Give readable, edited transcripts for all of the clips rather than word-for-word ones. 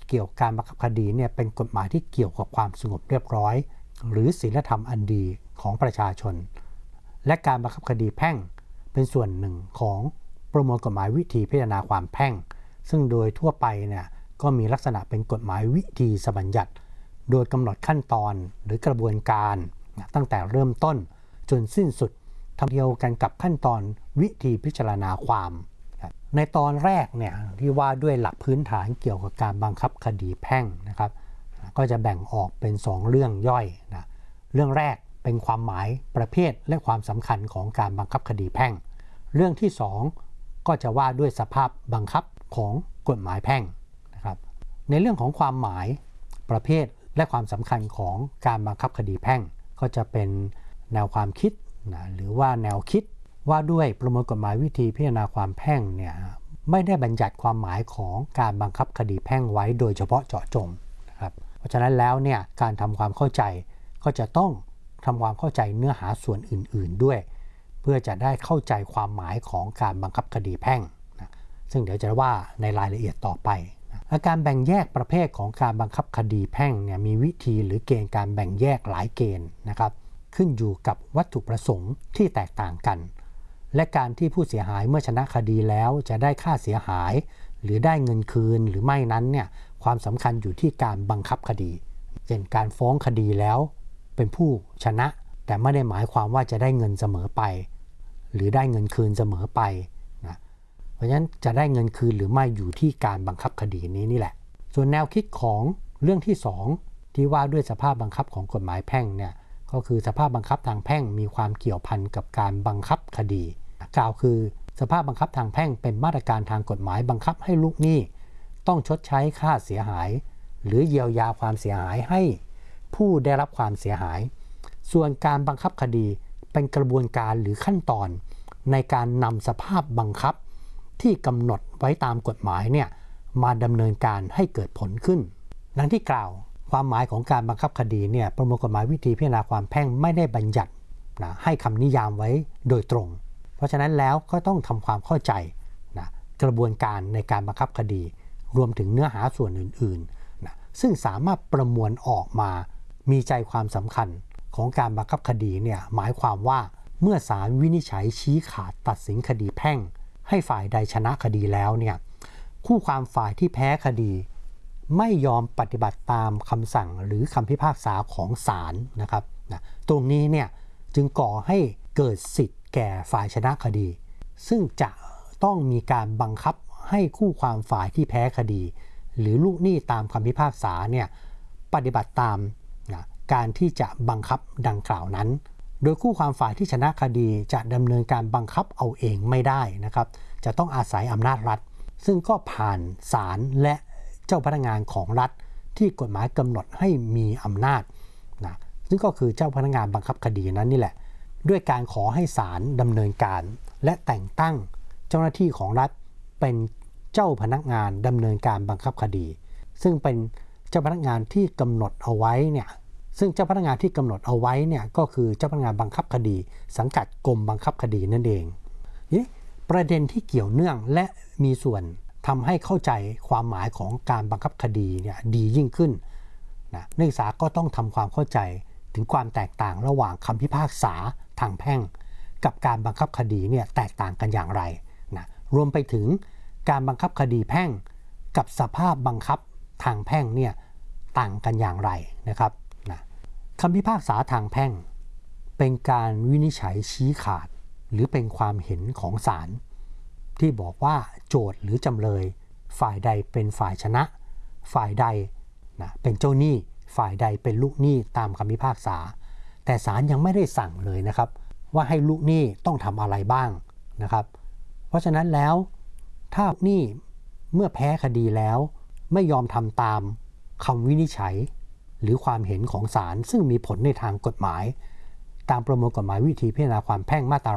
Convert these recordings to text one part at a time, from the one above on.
เกี่ยวกับการบังคับคดีเนี่ยเป็นกฎหมายที่เกี่ยวกับความสงบเรียบร้อยหรือศีลธรรมอันดีของประชาชนและการบังคับคดีแพ่งเป็นส่วนหนึ่งของประมวลกฎหมายวิธีพิจารณาความแพ่งซึ่งโดยทั่วไปเนี่ยก็มีลักษณะเป็นกฎหมายวิธีบัญญัติโดยกำหนดขั้นตอนหรือกระบวนการตั้งแต่เริ่มต้นจนสิ้นสุดทำเดียวกันกับขั้นตอนวิธีพิจารณาความในตอนแรกเนี่ยที่ว่าด้วยหลักพื้นฐานเกี่ยวกับการบังคับคดีแพ่งนะครับก็จะแบ่งออกเป็น2เรื่องย่อยนะเรื่องแรกเป็นความหมายประเภทและความสำคัญของการบังคับคดีแพ่งเรื่องที่2ก็จะว่าด้วยสภาพบังคับของกฎหมายแพ่งนะครับในเรื่องของความหมายประเภทและความสำคัญของการบังคับคดีแพ่งก็จะเป็นแนวความคิดนะหรือว่าแนวคิดว่าด้วยประมวลกฎหมายวิธีพิจารณาความแพ่งเนี่ยไม่ได้บัญญัติความหมายของการบังคับคดีแพ่งไว้โดยเฉพาะเจาะจงนะครับเพราะฉะนั้นแล้วเนี่ยการทำความเข้าใจก็จะต้องทำความเข้าใจเนื้อหาส่วนอื่นๆด้วยเพื่อจะได้เข้าใจความหมายของการบังคับคดีแพ่งนะซึ่งเดี๋ยวจะว่าในรายละเอียดต่อไปนะการแบ่งแยกประเภทของการบังคับคดีแพ่งเนี่ยมีวิธีหรือเกณฑ์การแบ่งแยกหลายเกณฑ์นะครับขึ้นอยู่กับวัตถุประสงค์ที่แตกต่างกันและการที่ผู้เสียหายเมื่อชนะคดีแล้วจะได้ค่าเสียหายหรือได้เงินคืนหรือไม่นั้นเนี่ยความสำคัญอยู่ที่การบังคับคดีเช่นการฟ้องคดีแล้วเป็นผู้ชนะแต่ไม่ได้หมายความว่าจะได้เงินเสมอไปหรือได้เงินคืนเสมอไปนะเพราะฉะนั้นจะได้เงินคืนหรือไม่อยู่ที่การบังคับคดีนี้นี่แหละส่วนแนวคิดของเรื่องที่2ที่ว่าด้วยสภาพบังคับของกฎหมายแพ่งเนี่ยก็คือสภาพบังคับทางแพ่งมีความเกี่ยวพันกับการบังคับคดีกล่าวคือสภาพบังคับทางแพ่งเป็นมาตรการทางกฎหมายบังคับให้ลูกหนี้ต้องชดใช้ค่าเสียหายหรือเยียวยาความเสียหายให้ผู้ได้รับความเสียหายส่วนการบังคับคดีเป็นกระบวนการหรือขั้นตอนในการนำสภาพบังคับที่กำหนดไว้ตามกฎหมายเนี่ยมาดำเนินการให้เกิดผลขึ้นดังที่กล่าวความหมายของการบังคับคดีเนี่ยประมวลกฎหมายวิธีพิจารณาความแพ่งไม่ได้บัญญัตินะให้คำนิยามไว้โดยตรงเพราะฉะนั้นแล้วก็ต้องทำความเข้าใจนะกระบวนการในการบังคับคดีรวมถึงเนื้อหาส่วนอื่นๆนะซึ่งสามารถประมวลออกมามีใจความสำคัญของการบังคับคดีเนี่ยหมายความว่าเมื่อศาลวินิจฉัยชี้ขาดตัดสินคดีแพ่งให้ฝ่ายใดชนะคดีแล้วเนี่ยคู่ความฝ่ายที่แพ้คดีไม่ยอมปฏิบัติตามคำสั่งหรือคำพิพากษาของศาลนะครับนะตรงนี้เนี่ยจึงก่อให้เกิดสิทธิ์แก่ฝ่ายชนะคดีซึ่งจะต้องมีการบังคับให้คู่ความฝ่ายที่แพ้คดีหรือลูกหนี้ตามคำพิพากษาเนี่ยปฏิบัติตามนะการที่จะบังคับดังกล่าวนั้นโดยคู่ความฝ่ายที่ชนะคดีจะดำเนินการบังคับเอาเองไม่ได้นะครับจะต้องอาศัยอำนาจรัฐซึ่งก็ผ่านศาลและเจ้าพนักงานของรัฐที่กฎหมายกำหนดให้มีอำนาจนะซึ่งก็คือเจ้าพนักงานบังคับคดีนั้นนี่แหละด้วยการขอให้ศาลดำเนินการและแต่งตั้งเจ้าหน้าที่ของรัฐเป็นเจ้าพนักงานดำเนินการบังคับคดีซึ่งเป็นเจ้าพนักงานที่กำหนดเอาไว้เนี่ยซึ่งเจ้าพนักงานที่กำหนดเอาไว้เนี่ยก็คือเจ้าพนักงานบังคับคดีสังกัดกรมบังคับคดีนั่นเองนี่ประเด็นที่เกี่ยวเนื่องและมีส่วนทำให้เข้าใจความหมายของการบังคับคดีเนี่ยดียิ่งขึ้นนะนักศึกษาก็ต้องทำความเข้าใจถึงความแตกต่างระหว่างคำพิพากษาทางแพ่งกับการบังคับคดีเนี่ยแตกต่างกันอย่างไรนะรวมไปถึงการบังคับคดีแพ่งกับสภาพบังคับทางแพ่งเนี่ยต่างกันอย่างไรนะครับนะคำพิพากษาทางแพ่งเป็นการวินิจฉัยชี้ขาดหรือเป็นความเห็นของศาลที่บอกว่าโจทก์หรือจำเลยฝ่ายใดเป็นฝ่ายชนะฝ่ายใดนะเป็นเจ้าหนี้ฝ่ายใดเป็นลูกหนี้ตามคำพิพากษาแต่ศาลยังไม่ได้สั่งเลยนะครับว่าให้ลูกหนี้ต้องทำอะไรบ้างนะครับเพราะฉะนั้นแล้วถ้าหนี้เมื่อแพ้คดีแล้วไม่ยอมทำตามคำวินิจฉัยหรือความเห็นของศาลซึ่งมีผลในทางกฎหมายตามประมวลกฎหมายวิธีพิจารณาความแพ่งมาตรา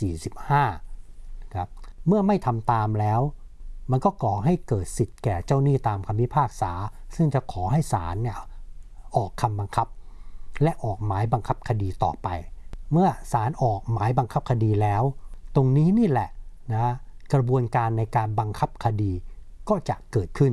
145ครับเมื่อไม่ทำตามแล้วมันก็ก่อให้เกิดสิทธิ์แก่เจ้าหนี้ตามคำพิพากษาซึ่งจะขอให้ศาลเนี่ยออกคำบังคับและออกหมายบังคับคดีต่อไปเมื่อศาลออกหมายบังคับคดีแล้วตรงนี้นี่แหละนะกระบวนการในการบังคับคดีก็จะเกิดขึ้น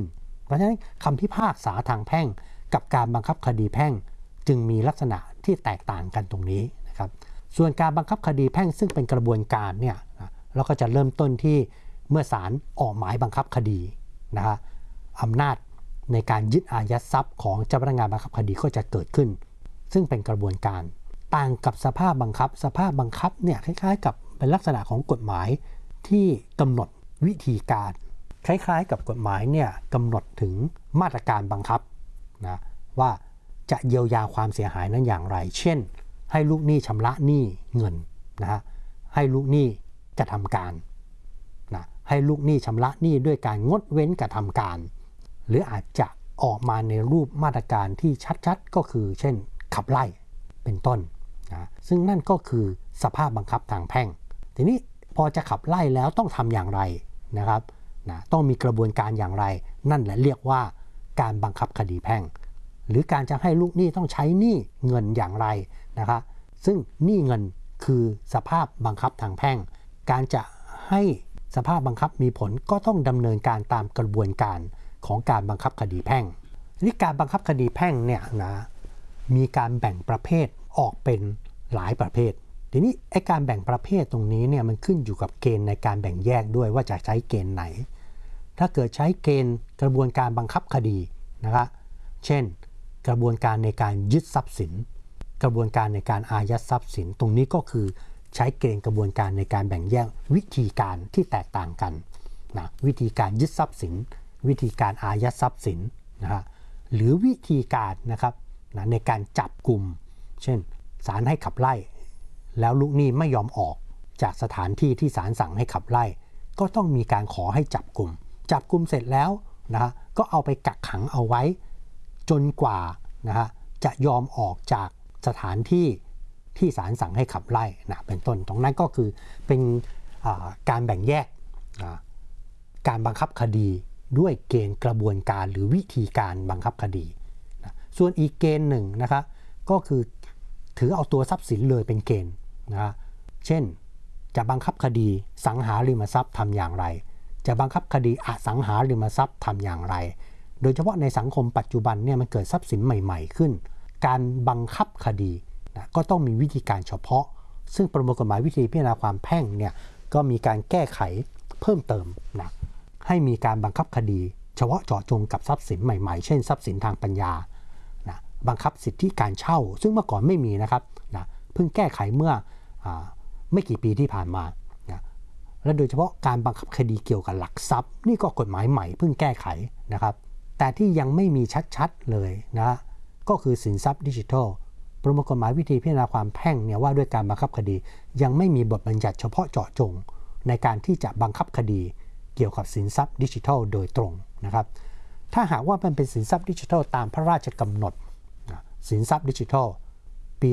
ราะฉะนั้นคำพิพากษาทางแพ่งกับการบังคับคดีแพ่งจึงมีลักษณะที่แตกต่างกันตรงนี้นะครับส่วนการบังคับคดีแพ่งซึ่งเป็นกระบวนการเนี่ยเราก็จะเริ่มต้นที่เมื่อศาลออกหมายบังคับคดีนะฮะอำนาจในการยึดอายัดทรัพย์ของเจ้าพนักงานบังคับคดีก็จะเกิดขึ้นซึ่งเป็นกระบวนการต่างกับสภาพบังคับเนี่ยคล้ายๆกับเป็นลักษณะของกฎหมายที่กำหนดวิธีการคล้ายๆกับกฎหมายเนี่ยกำหนดถึงมาตรการบังคับนะว่าจะเยียวยาความเสียหายนั้นอย่างไรเช่นให้ลูกหนี้ชำระหนี้เงินนะฮะให้ลูกหนี้กระทำการนะให้ลูกหนี้ชำระหนี้ด้วยการงดเว้นกระทำการหรืออาจจะออกมาในรูปมาตรการที่ชัดๆก็คือเช่นขับไล่เป็นต้นนะซึ่งนั่นก็คือสภาพบังคับทางแพ่งทีนี้พอจะขับไล่แล้วต้องทำอย่างไรนะครับนะต้องมีกระบวนการอย่างไรนั่นแหละเรียกว่าการบังคับคดีแพ่งหรือการจะให้ลูกหนี้ต้องใช้หนี้เงินอย่างไรนะครับซึ่งหนี้เงินคือสภาพบังคับทางแพ่งการจะให้สภาพบังคับมีผลก็ต้องดำเนินการตามกระบวนการของการบังคับคดีแพ่งนี่การบังคับคดีแพ่งเนี่ยนะมีการแบ่งประเภทออกเป็นหลายประเภททีนี้ไอ้การแบ่งประเภทตรงนี้เนี่ยมันขึ้นอยู่กับเกณฑ์ในการแบ่งแยกด้วยว่าจะใช้เกณฑ์ไหนถ้าเกิดใช้เกณฑ์กระบวนการบังคับคดีนะครับเช่นกระบวนการในการยึดทรัพย์สินกระบวนการในการอายัดทรัพย์สินตรงนี้ก็คือใช้เกณฑ์กระบวนการในการแบ่งแยกวิธีการที่แตกต่างกันนะวิธีการยึดทรัพย์สินวิธีการอายัดทรัพย์สินนะฮะหรือวิธีการนะครับนะในการจับกลุ่มเช่นศาลให้ขับไล่แล้วลูกหนี้ไม่ยอมออกจากสถานที่ที่ศาลสั่งให้ขับไล่ก็ต้องมีการขอให้จับกลุ่มเสร็จแล้วนะฮะก็เอาไปกักขังเอาไว้จนกว่านะฮะจะยอมออกจากสถานที่ที่ศาลสั่งให้ขับไล่นะเป็นต้นตรงนั้นก็คือเป็นการแบ่งแยกการบังคับคดีด้วยเกณฑ์กระบวนการหรือวิธีการบังคับคดีนะส่วนอีกเกณฑ์หนึ่งนะครับก็คือถือเอาตัวทรัพย์สินเลยเป็นเกณฑ์นะเช่นจะบังคับคดีสังหาริมทรัพย์ทำอย่างไรจะบังคับคดีอสังหาริมทรัพย์ทำอย่างไรโดยเฉพาะในสังคมปัจจุบันเนี่ยมันเกิดทรัพย์สินใหม่ๆขึ้นการบังคับคดีนะก็ต้องมีวิธีการเฉพาะซึ่งประมวลกฎหมายวิธีพิจารณาความแพ่งเนี่ยก็มีการแก้ไขเพิ่มเติมนะให้มีการบังคับคดีเฉพาะเจาะจงกับทรัพย์สินใหม่ๆเช่นทรัพย์สินทางปัญญานะบังคับสิทธิการเช่าซึ่งเมื่อก่อนไม่มีนะครับนะเพิ่งแก้ไขเมื่อไม่กี่ปีที่ผ่านมานะและโดยเฉพาะการบังคับคดีเกี่ยวกับหลักทรัพย์นี่ก็กฎหมายใหม่เพิ่งแก้ไขนะครับแต่ที่ยังไม่มีชัดๆเลยนะก็คือสินทรัพย์ดิจิทัลประมวลกฎหมายวิธีพิจารณาความแพ่งเนี่ยว่าด้วยการบังคับคดียังไม่มีบทบัญญัติเฉพาะเจาะจงในการที่จะบังคับคดีเกี่ยวกับสินทรัพย์ดิจิทัลโดยตรงนะครับถ้าหากว่ามันเป็นสินทรัพย์ดิจิทัลตามพระราชกำหนดสินทรัพย์ดิจิทัลปี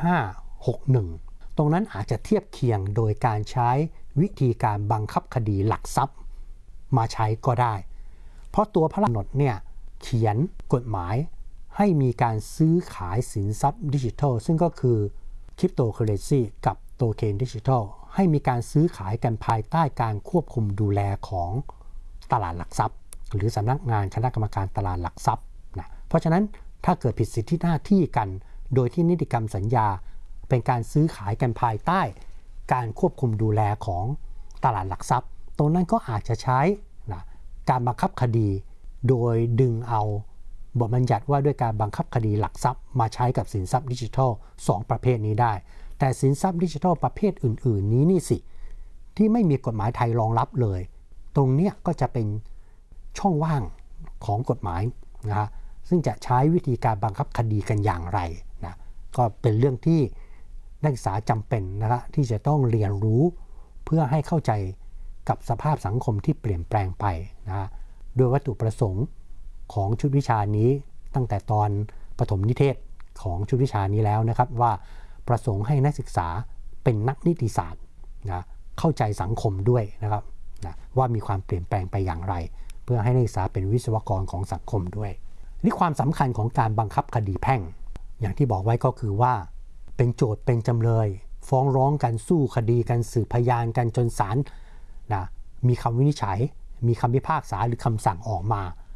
2561 ตรงนั้นอาจจะเทียบเคียงโดยการใช้วิธีการบังคับคดีหลักทรัพย์มาใช้ก็ได้เพราะตัวพระราชกำหนดเนี่ยเขียนกฎหมายให้มีการซื้อขายสินทรัพย์ดิจิทัลซึ่งก็คือคริปโตเคอเรนซีกับโทเค็นดิจิทัลให้มีการซื้อขายกันภายใต้การควบคุมดูแลของตลาดหลักทรัพย์หรือสำนักงานคณะกรรมการตลาดหลักทรัพย์นะเพราะฉะนั้นถ้าเกิดผิดสิทธิหน้าที่กันโดยที่นิติกรรมสัญญาเป็นการซื้อขายกันภายใต้การควบคุมดูแลของตลาดหลักทรัพย์ตรงนั้นก็อาจจะใช้นะการบังคับคดีโดยดึงเอาบทบัญญัติว่าด้วยการบังคับคดีหลักทรัพย์มาใช้กับสินทรัพย์ดิจิทัล2ประเภทนี้ได้แต่สินทรัพย์ดิจิทัลประเภทอื่นๆนี้นี่สิที่ไม่มีกฎหมายไทยรองรับเลยตรงเนี้ยก็จะเป็นช่องว่างของกฎหมายนะฮะซึ่งจะใช้วิธีการบังคับคดีกันอย่างไรนะก็เป็นเรื่องที่นักศึกษาจำเป็นนะครับที่จะต้องเรียนรู้เพื่อให้เข้าใจกับสภาพสังคมที่เปลี่ยนแปลงไปนะฮะโดยวัตถุประสงค์ของชุดวิชานี้ตั้งแต่ตอนประถมนิเทศของชุดวิชานี้แล้วนะครับว่าประสงค์ให้นักศึกษาเป็นนักนิติศาสตร์นะเข้าใจสังคมด้วยนะครับนะว่ามีความเปลี่ยนแปลงไปอย่างไรเพื่อให้นักศึกษาเป็นวิศวกรของสังคมด้วยนี่ความสำคัญของการบังคับคดีแพ่งอย่างที่บอกไว้ก็คือว่าเป็นโจทย์เป็นจำเลยฟ้องร้องกันสู้คดีกันสืบพยานกันจนศาลนะมีคำวินิจฉัยมีคำพิพากษาหรือคำสั่งออกมา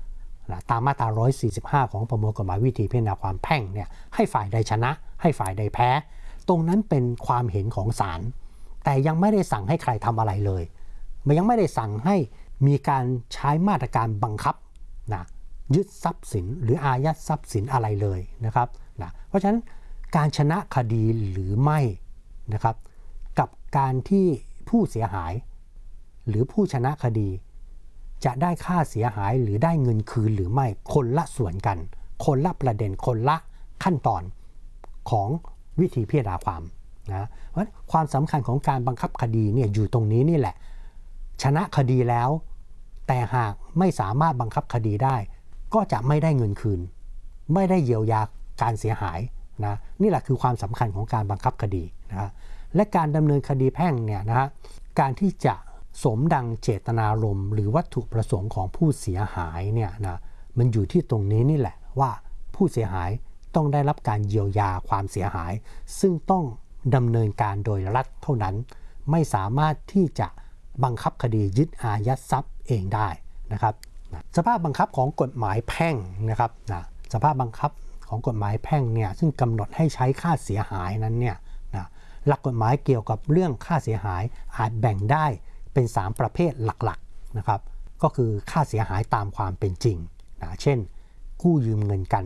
ตามมาตรา 145 ของประมวลกฎหมายวิธีพิจารณาความแพ่งเนี่ยให้ฝ่ายใดชนะให้ฝ่ายใดแพ้ตรงนั้นเป็นความเห็นของศาลแต่ยังไม่ได้สั่งให้ใครทำอะไรเลยมันยังไม่ได้สั่งให้มีการใช้มาตรการบังคับนะยึดทรัพย์สินหรืออายัดทรัพย์สินอะไรเลยนะครับนะเพราะฉะนั้นการชนะคดีหรือไม่นะครับกับการที่ผู้เสียหายหรือผู้ชนะคดีจะได้ค่าเสียหายหรือได้เงินคืนหรือไม่คนละส่วนกันคนละประเด็นคนละขั้นตอนของวิธีพิจารณาความนะเพราะความสำคัญของการบังคับคดีเนี่ยอยู่ตรงนี้นี่แหละชนะคดีแล้วแต่หากไม่สามารถบังคับคดีได้ก็จะไม่ได้เงินคืนไม่ได้เยียวยาการเสียหายนะนี่แหละคือความสำคัญของการบังคับคดีนะและการดำเนินคดีแพ่งเนี่ยนะการที่จะสมดังเจตนารมณ์หรือวัตถุประสงค์ของผู้เสียหายเนี่ยนะมันอยู่ที่ตรงนี้นี่แหละว่าผู้เสียหายต้องได้รับการเยียวยาความเสียหายซึ่งต้องดำเนินการโดยรัฐเท่านั้นไม่สามารถที่จะบังคับคดียึดอายัดทรัพย์เองได้นะครับสภาพบังคับของกฎหมายแพ่งนะครับสภาพบังคับของกฎหมายแพ่งเนี่ยซึ่งกำหนดให้ใช้ค่าเสียหายนั้นเนี่ยหลักกฎหมายเกี่ยวกับเรื่องค่าเสียหายอาจแบ่งได้เป็น3ประเภทหลักๆนะครับก็คือค่าเสียหายตามความเป็นจริงเช่นกู้ยืมเงินกัน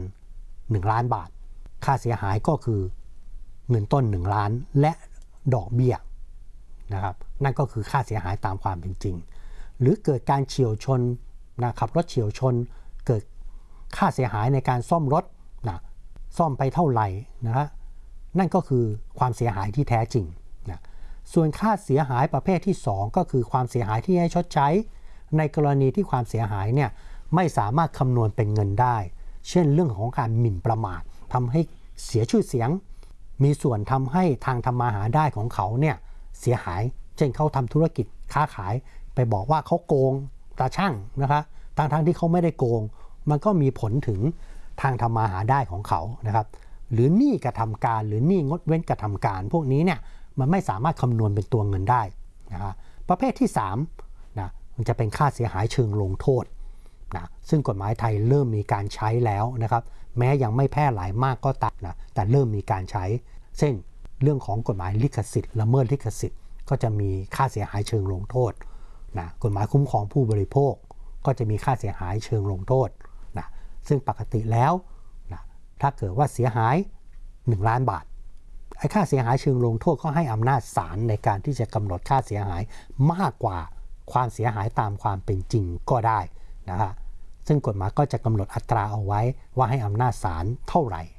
1 ล้านบาทค่าเสียหายก็คือเงินต้น1 ล้านและดอกเบี้ยนะครับนั่นก็คือค่าเสียหายตามความเป็นจริงหรือเกิดการเฉี่ยวชนขับรถเฉี่ยวชนเกิดค่าเสียหายในการซ่อมรถซ่อมไปเท่าไหร่นั่นก็คือความเสียหายที่แท้จริงส่วนค่าเสียหายประเภทที่2ก็คือความเสียหายที่ให้ชดใช้ในกรณีที่ความเสียหายเนี่ยไม่สามารถคำนวณเป็นเงินได้เช่นเรื่องของการหมิ่นประมาททำให้เสียชื่อเสียงมีส่วนทำให้ทางทำมาหาได้ของเขาเนี่ยเสียหายเช่นเขาทำธุรกิจค้าขายไปบอกว่าเขาโกงตาช่างนะคะทั้งที่เขาไม่ได้โกงมันก็มีผลถึงทางทำมาหาได้ของเขานะครับหรือหนี้กระทำการหรือหนี้งดเว้นกระทำการพวกนี้เนี่ยมันไม่สามารถคำนวณเป็นตัวเงินได้นะประเภทที่3มันจะเป็นค่าเสียหายเชิงลงโทษซึ่งกฎหมายไทยเริ่มมีการใช้แล้วนะครับแม้ยังไม่แพร่หลายมากก็ตามแต่เริ่มมีการใช้เช่นเรื่องของกฎหมายลิขสิทธิ์ละเมิดลิขสิทธิ์ก็จะมีค่าเสียหายเชิงลงโทษกฎหมายคุ้มครองผู้บริโภคก็จะมีค่าเสียหายเชิงลงโทษซึ่งปกติแล้วถ้าเกิดว่าเสียหาย1 ล้านบาทไอ้ค่าเสียหายเชิงลงโทษก็ให้อำนาจศาลในการที่จะกำหนดค่าเสียหายมากกว่าความเสียหายตามความเป็นจริงก็ได้ซึ่งกฎหมายก็จะกำหนดอัตราเอาไว้ว่าให้อำนาจศาลเท่าไหร่